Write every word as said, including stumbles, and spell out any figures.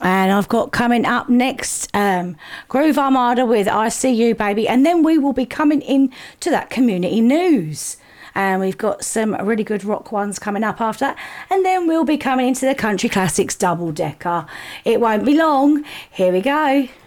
And I've got coming up next um, Groove Armada with I See You Baby, and then we will be coming in to that community news. And we've got some really good rock ones coming up after that. And then we'll be coming into the Country Classics double decker. It won't be long. Here we go.